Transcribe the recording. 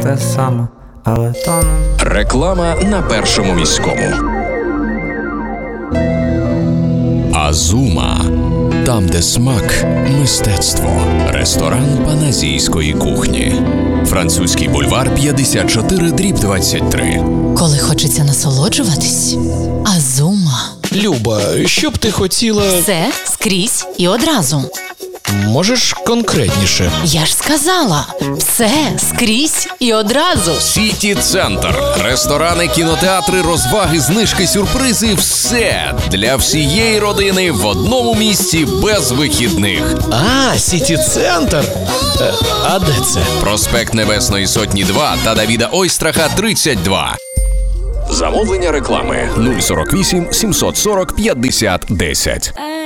те саме, але то не... Реклама на Першому міському. Азума. Там, де смак – мистецтво. Ресторан паназійської кухні. Французький бульвар 54/23. Коли хочеться насолоджуватись – Азума. Люба, що б ти хотіла? Все, скрізь і одразу. Можеш конкретніше? Я ж сказала, все, скрізь і одразу. Сіті Центр. Ресторани, кінотеатри, розваги, знижки, сюрпризи – все для всієї родини в одному місці без вихідних. А, Сіті Центр? А де це? Проспект Небесної Сотні 2 та Давіда Ойстраха 32. Замовлення реклами 048 740 50 10.